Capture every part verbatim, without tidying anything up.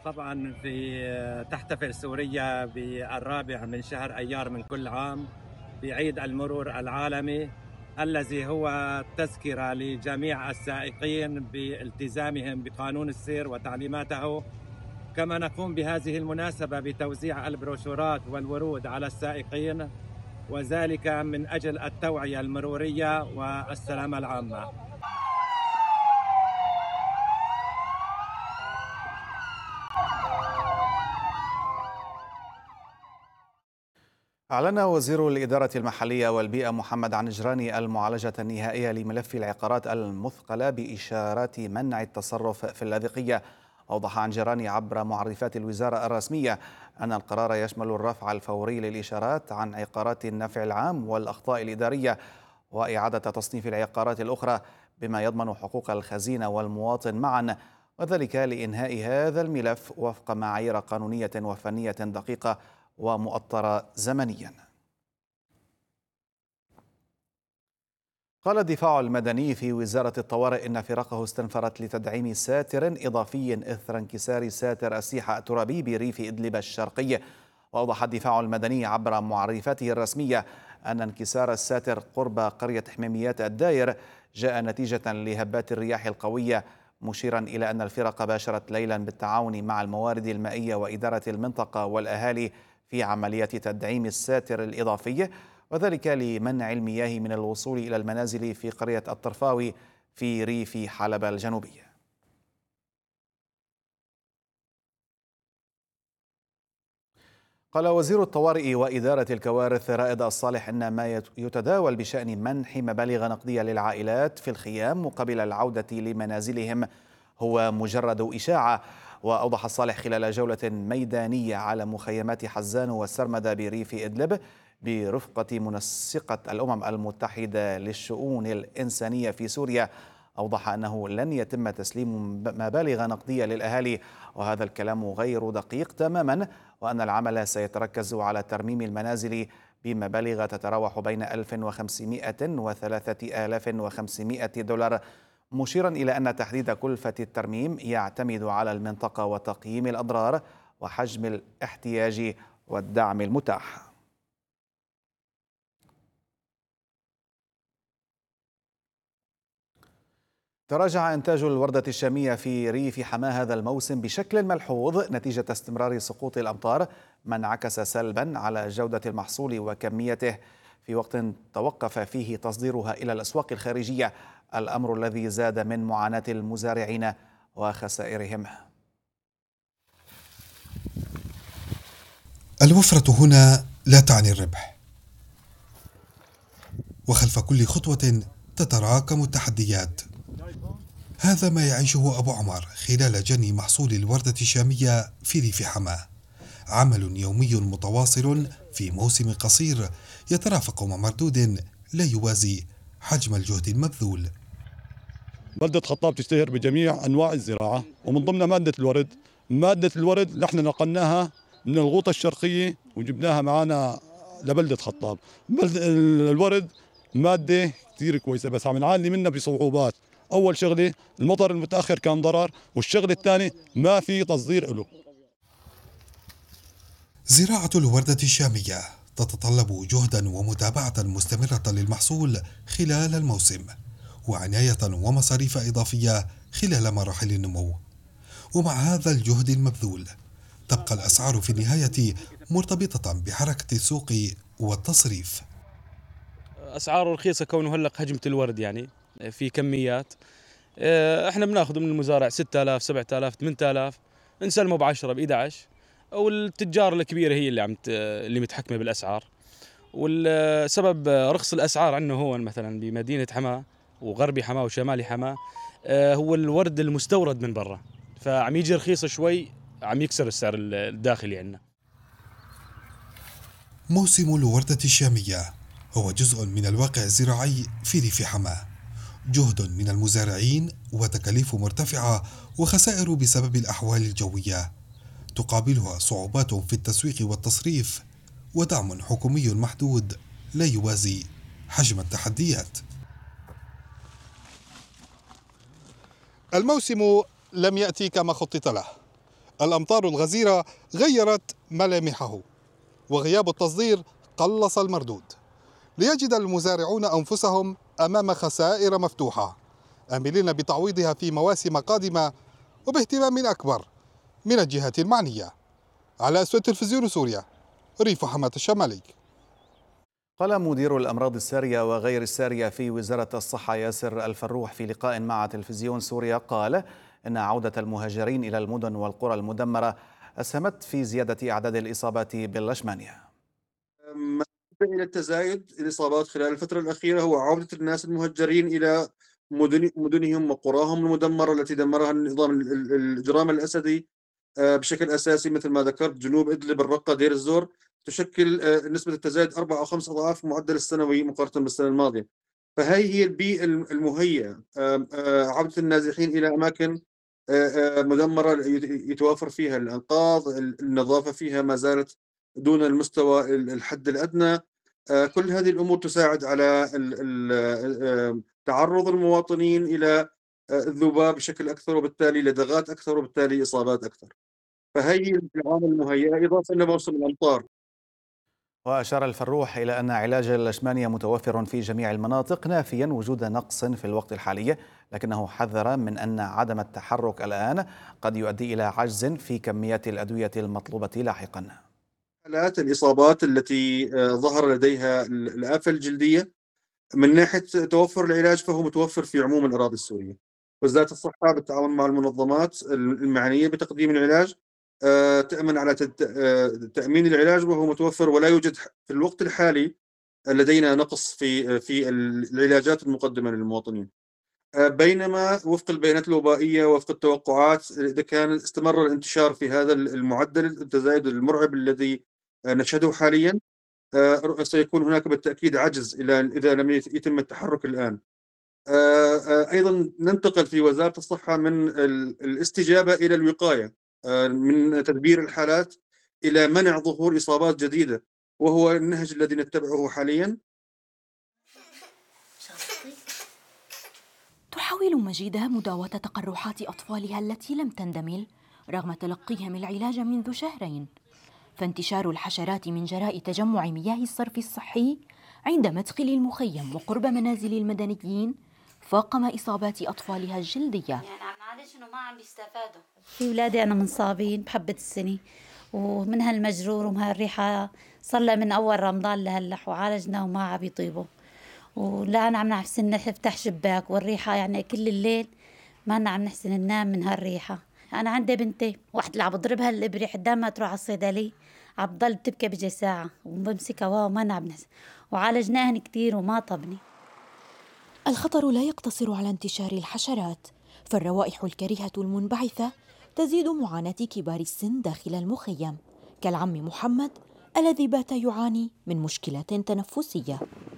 طبعا في تحتفل سوريا بالرابع من شهر أيار من كل عام بعيد المرور العالمي، الذي هو تذكرة لجميع السائقين بالتزامهم بقانون السير وتعليماته. كما نقوم بهذه المناسبة بتوزيع البروشورات والورود على السائقين، وذلك من أجل التوعية المرورية والسلامة العامة. أعلن وزير الإدارة المحلية والبيئة محمد عنجراني المعالجة النهائية لملف العقارات المثقلة بإشارات منع التصرف في اللاذقية. أوضح عنجراني عبر معرفات الوزارة الرسمية أن القرار يشمل الرفع الفوري للإشارات عن عقارات النفع العام والأخطاء الإدارية وإعادة تصنيف العقارات الأخرى بما يضمن حقوق الخزينة والمواطن معا، وذلك لإنهاء هذا الملف وفق معايير قانونية وفنية دقيقة ومؤطرة زمنيا. قال الدفاع المدني في وزارة الطوارئ إن فرقه استنفرت لتدعيم ساتر إضافي إثر انكسار ساتر السيحة الترابي بريف إدلب الشرقي. وأوضح الدفاع المدني عبر معرفته الرسمية أن انكسار الساتر قرب قرية حميميات الداير جاء نتيجة لهبات الرياح القوية، مشيرا إلى أن الفرق باشرت ليلا بالتعاون مع الموارد المائية وإدارة المنطقة والأهالي في عملية تدعيم الساتر الإضافي، وذلك لمنع المياه من الوصول إلى المنازل في قرية الطرفاوي في ريف حلب الجنوبية. قال وزير الطوارئ وإدارة الكوارث رائد الصالح إن ما يتداول بشأن منح مبالغ نقدية للعائلات في الخيام مقابل العودة لمنازلهم هو مجرد إشاعة. وأوضح الصالح خلال جولة ميدانية على مخيمات حزان والسرمدة بريف إدلب برفقة منسقة الأمم المتحدة للشؤون الإنسانية في سوريا، أوضح أنه لن يتم تسليم مبالغ نقدية للأهالي، وهذا الكلام غير دقيق تماما، وأن العمل سيتركز على ترميم المنازل بمبالغ تتراوح بين ألف وخمسمائة وثلاثة آلاف وخمسمائة دولار، مشيرا إلى أن تحديد كلفة الترميم يعتمد على المنطقة وتقييم الأضرار وحجم الاحتياج والدعم المتاح. تراجع إنتاج الوردة الشامية في ريف حماة هذا الموسم بشكل ملحوظ نتيجة استمرار سقوط الأمطار، ما انعكس سلبا على جودة المحصول وكميته في وقت توقف فيه تصديرها إلى الأسواق الخارجية، الأمر الذي زاد من معاناة المزارعين وخسائرهم. الوفرة هنا لا تعني الربح، وخلف كل خطوة تتراكم التحديات. هذا ما يعيشه أبو عمر خلال جني محصول الوردة الشامية في ريف حماة، عمل يومي متواصل في موسم قصير يترافق مع مردود لا يوازي حجم الجهد المبذول. بلدة خطاب تشتهر بجميع أنواع الزراعة، ومن ضمن مادة الورد. مادة الورد نحن نقلناها من الغوطة الشرقية وجبناها معنا لبلدة خطاب. الورد مادة كتير كويسة، بس عم نعاني منها بصعوبات. أول شغلة المطر المتأخر كان ضرر، والشغلة الثانية ما في تصدير له. زراعة الوردة الشامية تتطلب جهدا ومتابعة مستمرة للمحصول خلال الموسم، وعناية ومصاريف إضافية خلال مراحل النمو. ومع هذا الجهد المبذول تبقى الأسعار في النهاية مرتبطة بحركة السوق والتصريف. أسعاره رخيصة كونه هلق هجمة الورد، يعني في كميات. احنا بناخذه من المزارع ستة آلاف سبعة آلاف ثمانية آلاف، نسلمه ب عشرة ب إحدى عشر، والتجار الكبيرة هي اللي عم اللي متحكمة بالأسعار. والسبب رخص الأسعار عندنا هون مثلا بمدينة حماة وغربي حماة وشمالي حماة هو الورد المستورد من برا، فعم يجي رخيص شوي، عم يكسر السعر الداخلي عندنا. موسم الوردة الشامية هو جزء من الواقع الزراعي في ريف حماة، جهد من المزارعين وتكاليف مرتفعة وخسائر بسبب الأحوال الجوية، تقابلها صعوبات في التسويق والتصريف، ودعم حكومي محدود لا يوازي حجم التحديات. الموسم لم يأتي كما خطط له. الأمطار الغزيرة غيرت ملامحه، وغياب التصدير قلص المردود، ليجد المزارعون أنفسهم أمام خسائر مفتوحة آملين بتعويضها في مواسم قادمة وباهتمام أكبر من الجهات المعنية. على أسود تلفزيون سوريا، ريف حماة الشمالي. قال مدير الأمراض السارية وغير السارية في وزارة الصحة ياسر الفروح في لقاء مع تلفزيون سوريا، قال إن عودة المهاجرين إلى المدن والقرى المدمرة أسهمت في زيادة أعداد الإصابات باللشمانية. ما إلى التزايد الإصابات خلال الفترة الأخيرة هو عودة الناس المهجرين إلى مدن مدنهم وقراهم المدمرة التي دمرها النظام الإجرام الأسدي بشكل أساسي، مثل ما ذكرت جنوب إدلب، الرقة، دير الزور، تشكل نسبة التزايد أربع أو خمس أضعاف معدل السنوي مقارنة بالسنة الماضية. فهي هي البيئة المهيئة، عودة النازحين إلى أماكن مدمرة يتوافر فيها الأنقاض، النظافة فيها ما زالت دون المستوى الحد الأدنى. كل هذه الأمور تساعد على تعرض المواطنين إلى الذباب بشكل أكثر، وبالتالي لدغات أكثر، وبالتالي إصابات أكثر. فهي العوامل المهيئة، إضافة إلى موسم الأمطار. وأشار الفروح إلى أن علاج اللشمانية متوفر في جميع المناطق، نافيا وجود نقص في الوقت الحالي، لكنه حذر من أن عدم التحرك الآن قد يؤدي إلى عجز في كميات الأدوية المطلوبة لاحقا. حالات الإصابات التي ظهر لديها الآفة الجلدية من ناحية توفر العلاج فهو متوفر في عموم الأراضي السورية. وزارة الصحة بالتعاون مع المنظمات المعنية بتقديم العلاج تأمن على تأمين العلاج، وهو متوفر، ولا يوجد في الوقت الحالي لدينا نقص في في العلاجات المقدمة للمواطنين. بينما وفق البيانات الوبائية وفق التوقعات، إذا كان استمر الانتشار في هذا المعدل التزايد المرعب الذي نشهده حاليا، سيكون هناك بالتأكيد عجز إلى إذا لم يتم التحرك الآن. أيضا ننتقل في وزارة الصحة من الاستجابة إلى الوقاية، من تدبير الحالات إلى منع ظهور إصابات جديدة، وهو النهج الذي نتبعه حاليا. تحاول مجيدة مداواة تقرحات أطفالها التي لم تندمل رغم تلقيهم العلاج منذ شهرين، فانتشار الحشرات من جراء تجمع مياه الصرف الصحي عند مدخل المخيم وقرب منازل المدنيين فاقم إصابات أطفالها الجلدية. يعني معلش إنه ما عم بيستفادوا. في أولادي أنا منصابين بحبة السنة، ومن هالمجرور ومن هالريحة صار لها من أول رمضان لهلا، وعالجنا وما عم بيطيبوا، ولا عم نحسن نفتح شباك، والريحة يعني كل الليل ما عم نحسن ننام من هالريحة. أنا عندي بنتي واحد اللي عم بضربها الإبرة قدام ما تروح على الصيدلية، عم بضل بتبكي بجي ساعة وبمسكها واو ما عم نحسن، وعالجناهن كتير وما طبني. الخطر لا يقتصر على انتشار الحشرات، فالروائح الكريهة المنبعثة تزيد معاناة كبار السن داخل المخيم، كالعم محمد الذي بات يعاني من مشكلات تنفسية.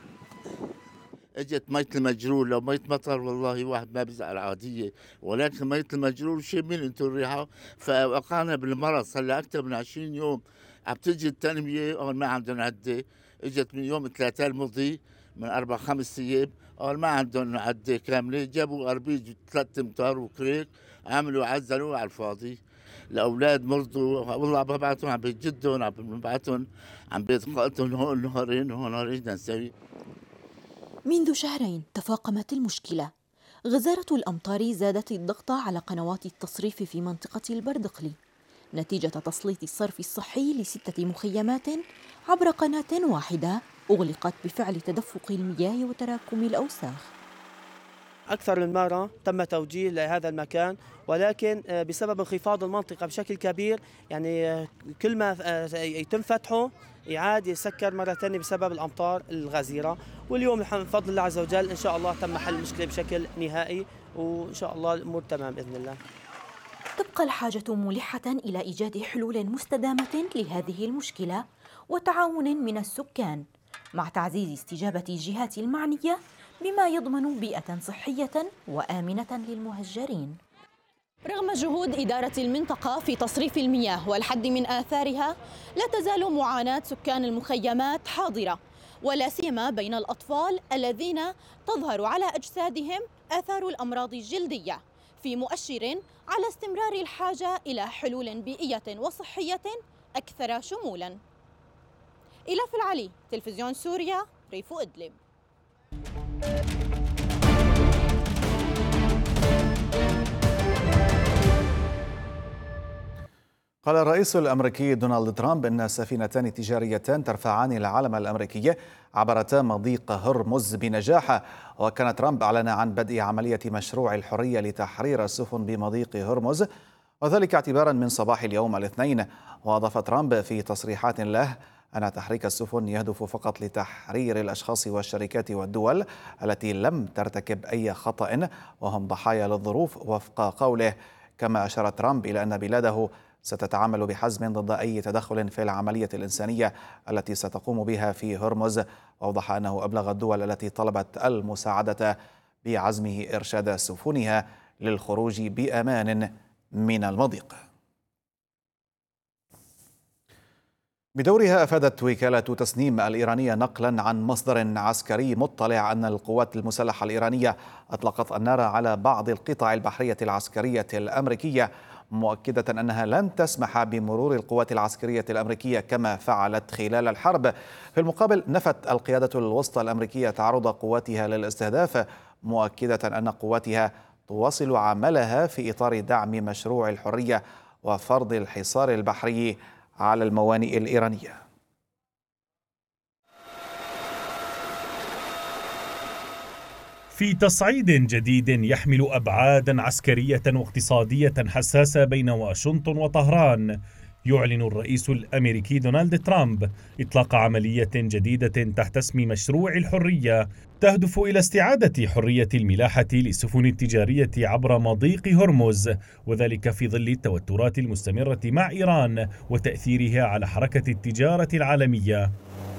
اجت مية المجرور، لو مية مطر والله واحد ما بيزعل عادية، ولكن مية المجرور شامين انتم الريحة، فوقعنا بالمرض. صار لها أكثر من عشرين يوم عم تجي التنمية، أول ما عندهم عدة، اجت من يوم الثلاثاء الماضي من أربع خمس أيام، أول ما عندهم عدة كاملة جابوا أربيج ثلاث أمتار وكريك، عملوا عزلوا على الفاضي. الأولاد مرضوا، والله عم ببعثهم عم بجدهم، عم ببعثهم عم بيتقاطهم هون نهارين وهون نهارين، ايش بدنا نسوي؟ منذ شهرين تفاقمت المشكلة. غزارة الأمطار زادت الضغط على قنوات التصريف في منطقة البردقلي نتيجة تسليط الصرف الصحي لستة مخيمات عبر قناة واحدة أغلقت بفعل تدفق المياه وتراكم الأوساخ. أكثر من مرة تم توجيه لهذا المكان، ولكن بسبب انخفاض المنطقة بشكل كبير يعني كل ما يتم فتحه يعاد يسكر مرة ثانية بسبب الأمطار الغزيرة. واليوم بفضل الله عز وجل إن شاء الله تم حل المشكلة بشكل نهائي، وإن شاء الله الأمور تمام بإذن الله. تبقى الحاجة ملحة إلى إيجاد حلول مستدامة لهذه المشكلة وتعاون من السكان مع تعزيز استجابة الجهات المعنية بما يضمن بيئة صحية وآمنة للمهجرين. رغم جهود إدارة المنطقة في تصريف المياه والحد من آثارها، لا تزال معاناة سكان المخيمات حاضرة، ولا سيما بين الأطفال الذين تظهر على أجسادهم آثار الأمراض الجلدية، في مؤشر على استمرار الحاجة إلى حلول بيئية وصحية أكثر شمولاً. إلاف العلي، تلفزيون سوريا، ريف إدلب. قال الرئيس الأمريكي دونالد ترامب إن سفينتان تجاريتان ترفعان العلم الأمريكي عبرتا مضيق هرمز بنجاح. وكان ترامب أعلن عن بدء عملية مشروع الحرية لتحرير السفن بمضيق هرمز، وذلك اعتبارا من صباح اليوم الاثنين. وأضاف ترامب في تصريحات له أن تحريك السفن يهدف فقط لتحرير الأشخاص والشركات والدول التي لم ترتكب أي خطأ وهم ضحايا للظروف وفق قوله. كما أشار ترامب إلى أن بلاده ستتعامل بحزم ضد أي تدخل في العملية الإنسانية التي ستقوم بها في هرمز. وأوضح أنه أبلغ الدول التي طلبت المساعدة بعزمه إرشاد سفنها للخروج بأمان من المضيق. بدورها أفادت وكالة تسنيم الإيرانية نقلا عن مصدر عسكري مطلع أن القوات المسلحة الإيرانية أطلقت النار على بعض القطع البحرية العسكرية الأمريكية، مؤكدة أنها لن تسمح بمرور القوات العسكرية الأمريكية كما فعلت خلال الحرب. في المقابل نفت القيادة الوسطى الأمريكية تعرض قواتها للاستهداف، مؤكدة أن قواتها تواصل عملها في إطار دعم مشروع الحرية وفرض الحصار البحري على الموانئ الإيرانية. في تصعيد جديد يحمل أبعادا عسكرية واقتصادية حساسة بين واشنطن وطهران، يعلن الرئيس الأمريكي دونالد ترامب إطلاق عملية جديدة تحت اسم مشروع الحرية تهدف إلى استعادة حرية الملاحة للسفن التجارية عبر مضيق هرمز، وذلك في ظل التوترات المستمرة مع إيران وتأثيرها على حركة التجارة العالمية.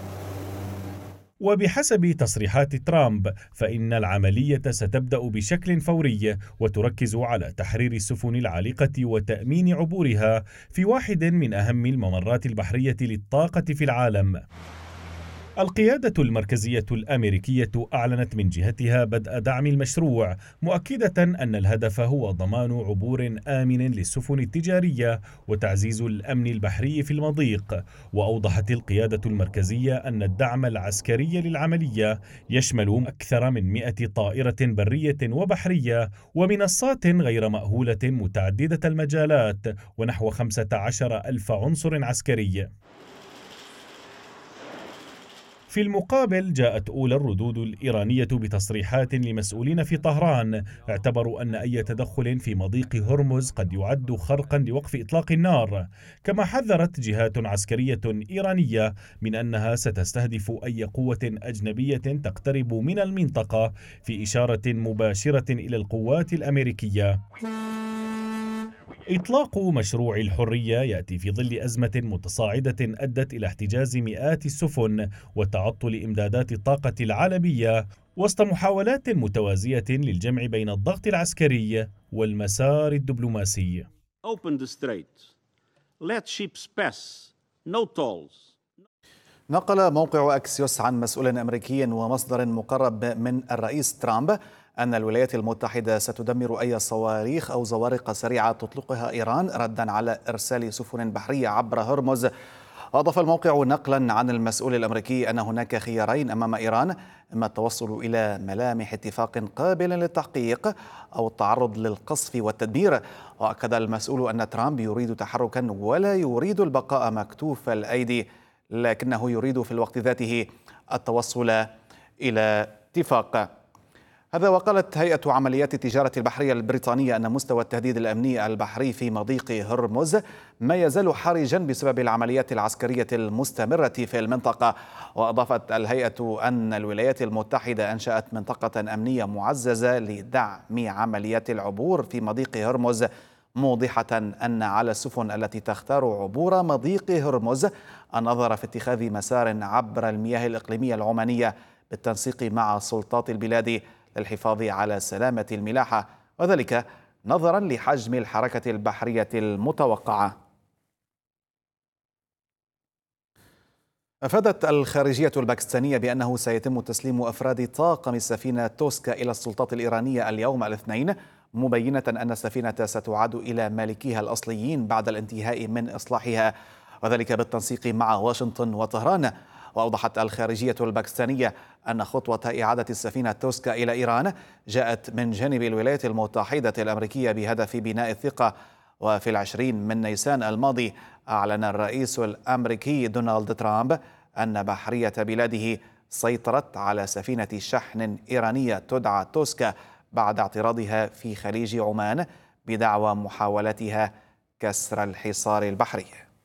وبحسب تصريحات ترامب فإن العملية ستبدأ بشكل فوري وتركز على تحرير السفن العالقة وتأمين عبورها في واحد من أهم الممرات البحرية للطاقة في العالم. القيادة المركزية الأمريكية أعلنت من جهتها بدء دعم المشروع، مؤكدة أن الهدف هو ضمان عبور آمن للسفن التجارية وتعزيز الأمن البحري في المضيق. وأوضحت القيادة المركزية أن الدعم العسكري للعملية يشمل أكثر من مئة طائرة برية وبحرية ومنصات غير مأهولة متعددة المجالات ونحو خمسة عشر ألف عنصر عسكري. في المقابل جاءت أولى الردود الإيرانية بتصريحات لمسؤولين في طهران اعتبروا أن أي تدخل في مضيق هرمز قد يعد خرقا لوقف إطلاق النار، كما حذرت جهات عسكرية إيرانية من أنها ستستهدف أي قوة أجنبية تقترب من المنطقة، في إشارة مباشرة إلى القوات الأمريكية. إطلاق مشروع الحرية يأتي في ظل أزمة متصاعدة أدت إلى احتجاز مئات السفن وتعطل إمدادات الطاقة العالمية وسط محاولات متوازية للجمع بين الضغط العسكري والمسار الدبلوماسي. Open the strait. Let ships pass. No tolls. نقل موقع أكسيوس عن مسؤول أمريكي ومصدر مقرب من الرئيس ترامب أن الولايات المتحدة ستدمر أي صواريخ أو زوارق سريعة تطلقها إيران ردا على إرسال سفن بحرية عبر هرمز. أضاف الموقع نقلا عن المسؤول الأمريكي أن هناك خيارين أمام إيران، إما التوصل إلى ملامح اتفاق قابل للتحقيق أو التعرض للقصف والتدمير. وأكد المسؤول أن ترامب يريد تحركا ولا يريد البقاء مكتوف الأيدي، لكنه يريد في الوقت ذاته التوصل إلى اتفاق. هذا وقالت هيئة عمليات التجارة البحرية البريطانية أن مستوى التهديد الأمني البحري في مضيق هرمز ما يزال حرجا بسبب العمليات العسكرية المستمرة في المنطقة. وأضافت الهيئة أن الولايات المتحدة أنشأت منطقة أمنية معززة لدعم عمليات العبور في مضيق هرمز، موضحة أن على السفن التي تختار عبور مضيق هرمز النظر في اتخاذ مسار عبر المياه الإقليمية العمانية بالتنسيق مع سلطات البلاد للحفاظ على سلامة الملاحة، وذلك نظرا لحجم الحركة البحرية المتوقعة. أفادت الخارجية الباكستانية بأنه سيتم تسليم أفراد طاقم السفينة توسكا إلى السلطات الإيرانية اليوم الاثنين، مبينة أن السفينة ستعاد إلى مالكيها الأصليين بعد الانتهاء من إصلاحها، وذلك بالتنسيق مع واشنطن وطهران. وأوضحت الخارجية الباكستانية أن خطوة إعادة السفينة توسكا إلى إيران جاءت من جانب الولايات المتحدة الأمريكية بهدف بناء الثقة. وفي العشرين من نيسان الماضي أعلن الرئيس الأمريكي دونالد ترامب أن بحرية بلاده سيطرت على سفينة شحن إيرانية تدعى توسكا بعد اعتراضها في خليج عمان بدعوى محاولتها كسر الحصار البحري.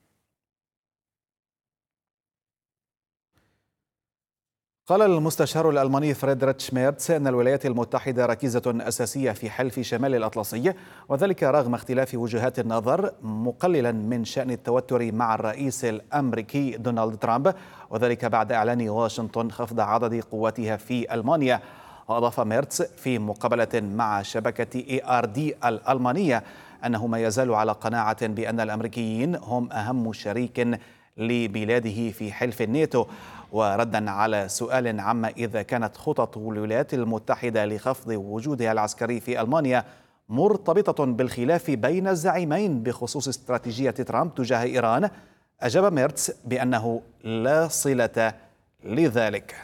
قال المستشار الألماني فريدريتش ميرتس أن الولايات المتحدة ركيزة أساسية في حلف شمال الأطلسي، وذلك رغم اختلاف وجهات النظر، مقللا من شأن التوتر مع الرئيس الأمريكي دونالد ترامب، وذلك بعد إعلان واشنطن خفض عدد قواتها في ألمانيا. وأضاف ميرتس في مقابلة مع شبكة إي آر دي الألمانية أنه ما يزال على قناعة بأن الأمريكيين هم أهم شريك لبلاده في حلف الناتو. وردا على سؤال عما إذا كانت خطط الولايات المتحدة لخفض وجودها العسكري في ألمانيا مرتبطة بالخلاف بين الزعيمين بخصوص استراتيجية ترامب تجاه إيران، أجاب ميرتس بأنه لا صلة لذلك.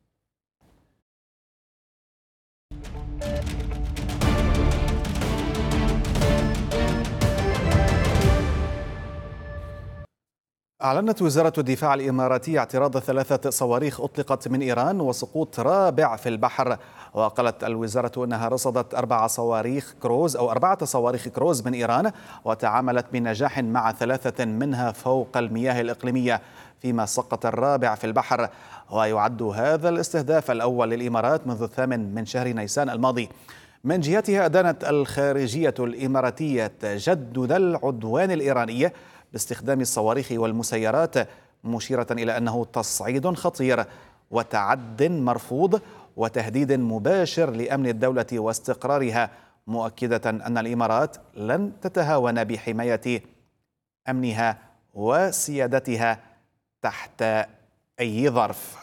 أعلنت وزارة الدفاع الإماراتية اعتراض ثلاثة صواريخ أطلقت من إيران وسقوط رابع في البحر. وقالت الوزارة أنها رصدت أربع صواريخ كروز أو أربعة صواريخ كروز من إيران، وتعاملت بنجاح مع ثلاثة منها فوق المياه الإقليمية، فيما سقط الرابع في البحر. ويعد هذا الاستهداف الأول للإمارات منذ الثامن من شهر نيسان الماضي. من جهتها أدانت الخارجية الإماراتية تجدد العدوان الإيراني باستخدام الصواريخ والمسيرات، مشيرة إلى أنه تصعيد خطير وتعد مرفوض وتهديد مباشر لأمن الدولة واستقرارها، مؤكدة أن الإمارات لن تتهاون بحماية أمنها وسيادتها تحت أي ظرف.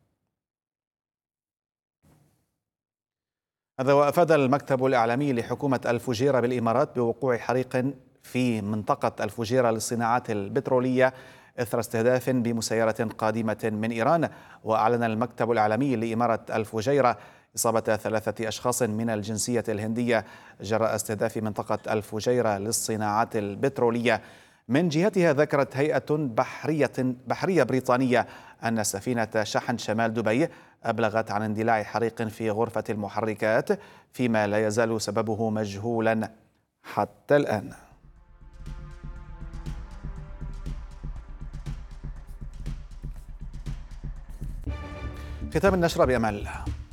هذا وأفاد المكتب الإعلامي لحكومة الفجيرة بالإمارات بوقوع حريق في منطقة الفجيرة للصناعات البترولية إثر استهداف بمسيرة قادمة من إيران. وأعلن المكتب الإعلامي لإمارة الفجيرة إصابة ثلاثة أشخاص من الجنسية الهندية جراء استهداف منطقة الفجيرة للصناعات البترولية. من جهتها ذكرت هيئة بحرية بحرية بريطانية أن سفينة شحن شمال دبي أبلغت عن اندلاع حريق في غرفة المحركات، فيما لا يزال سببه مجهولا حتى الآن. ختام النشرة بأمان الله.